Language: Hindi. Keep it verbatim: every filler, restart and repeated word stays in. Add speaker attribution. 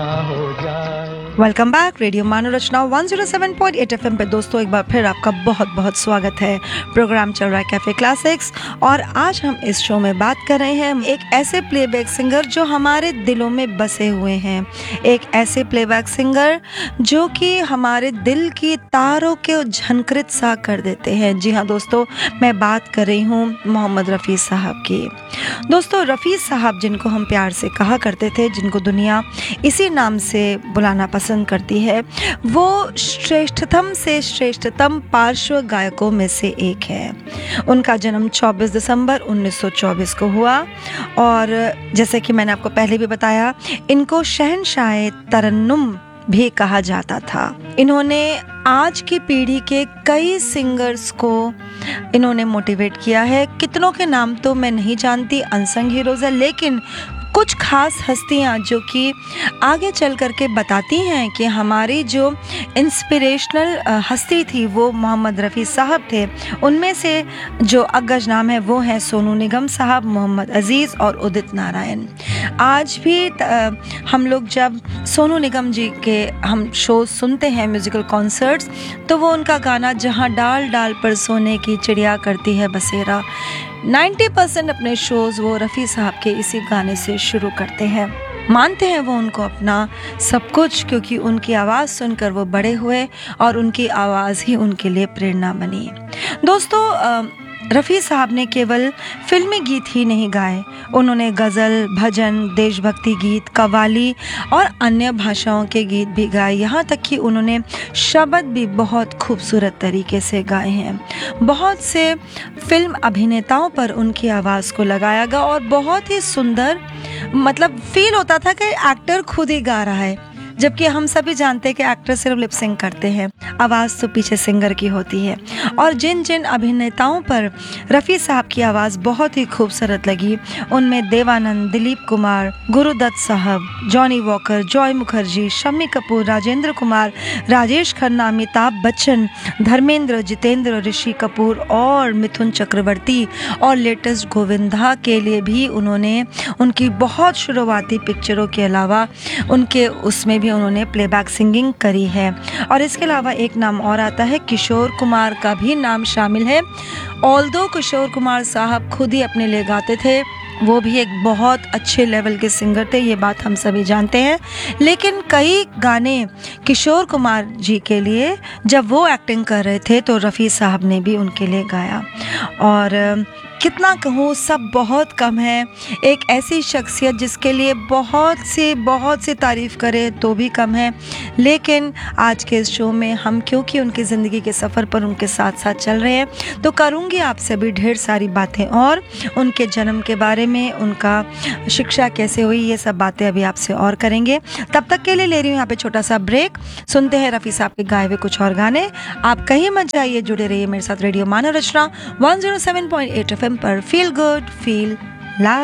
Speaker 1: ना हो जाए।
Speaker 2: वेलकम बैक, रेडियो मानव रचना one zero seven point eight F M पे दोस्तों एक बार फिर आपका बहुत बहुत स्वागत है। प्रोग्राम चल रहा है कैफे क्लासिक्स और आज हम इस शो में बात कर रहे हैं एक ऐसे प्लेबैक सिंगर जो हमारे दिलों में बसे हुए हैं, एक ऐसे प्लेबैक सिंगर जो कि हमारे दिल की तारों को झनकृत सा कर देते हैं। जी हाँ दोस्तों, मैं बात कर रही हूँ मोहम्मद रफ़ी साहब की। दोस्तों, रफ़ी साहब जिनको हम प्यार से कहा करते थे, जिनको दुनिया इसी नाम से बुलाना पसंद करती है, वो श्रेष्ठतम से श्रेष्ठतम पार्श्व गायकों में से एक है। उनका जन्म चौबीस दिसंबर उन्नीस सौ चौबीस को हुआ और जैसे कि मैंने आपको पहले भी बताया, इनको शहंशाह तरन्नुम भी कहा जाता था। इन्होंने आज की पीढ़ी के कई सिंगर्स को इन्होंने मोटिवेट किया है। कितनों के नाम तो मैं नहीं जानती, अनसंग हीरोज़ है, लेकिन कुछ खास हस्तियां जो कि आगे चल कर के बताती हैं कि हमारी जो इंस्पिरेशनल हस्ती थी वो मोहम्मद रफ़ी साहब थे। उनमें से जो अग्रज नाम है वो हैं सोनू निगम साहब, मोहम्मद अज़ीज़ और उदित नारायण। आज भी हम लोग जब सोनू निगम जी के हम शो सुनते हैं, म्यूज़िकल कॉन्सर्ट्स, तो वो उनका गाना जहाँ डाल डाल पर सोने की चिड़िया करती है बसेरा, नब्बे परसेंट अपने शोज़ वो रफ़ी साहब के इसी गाने से शुरू करते हैं। मानते हैं वो उनको अपना सब कुछ, क्योंकि उनकी आवाज़ सुनकर वो बड़े हुए और उनकी आवाज़ ही उनके लिए प्रेरणा बनी। दोस्तों, रफ़ी साहब ने केवल फिल्मी गीत ही नहीं गाए, उन्होंने गज़ल, भजन, देशभक्ति गीत, कव्वाली और अन्य भाषाओं के गीत भी गाए। यहाँ तक कि उन्होंने शब्द भी बहुत खूबसूरत तरीके से गाए हैं। बहुत से फिल्म अभिनेताओं पर उनकी आवाज़ को लगाया गया और बहुत ही सुंदर, मतलब फील होता था कि एक्टर खुद ही गा रहा है, जबकि हम सभी जानते हैं कि एक्टर सिर्फ लिप सिंक करते हैं, आवाज़ तो पीछे सिंगर की होती है। और जिन जिन अभिनेताओं पर रफ़ी साहब की आवाज़ बहुत ही खूबसूरत लगी, उनमें देवानंद, दिलीप कुमार, गुरुदत्त साहब, Johnny walker, Joy Mukherjee, Shammi Kapoor, Rajendra Kumar, Rajesh Khanna, Amitabh Bachchan, Dharmendra, Jitendra, Rishi Kapoor और मिथुन चक्रवर्ती और लेटेस्ट गोविंदा के लिए भी उन्होंने उनकी बहुत शुरुआती पिक्चरों के अलावा उनके उसमें भी उन्होंने प्लेबैक सिंगिंग करी है। और इसके अलावा एक नाम और आता है, किशोर कुमार का भी नाम शामिल है। ऑल्दो किशोर कुमार साहब खुद ही अपने लिए गाते थे, वो भी एक बहुत अच्छे लेवल के सिंगर थे, ये बात हम सभी जानते हैं। लेकिन कई गाने किशोर कुमार जी के लिए जब वो एक्टिंग कर रहे थे तो रफ़ी साहब ने भी उनके लिए गाया। और कितना कहूँ, सब बहुत कम है। एक ऐसी शख्सियत जिसके लिए बहुत सी बहुत सी तारीफ़ करें तो भी कम है। लेकिन आज के इस शो में हम क्योंकि उनकी ज़िंदगी के सफ़र पर उनके साथ साथ चल रहे हैं, तो करूँगी आपसे भी ढेर सारी बातें और उनके जन्म के बारे में, उनका शिक्षा कैसे हुई, ये सब बातें अभी आपसे और करेंगे। तब तक के लिए ले रही हूँ यहाँ पे छोटा सा ब्रेक। सुनते हैं रफ़ी साहब के गाए हुए कुछ और गाने। आप कहीं मत जाइए, जुड़े रहिए मेरे साथ रेडियो मानव रचना one zero seven point eight F M पर। Feel good, feel live.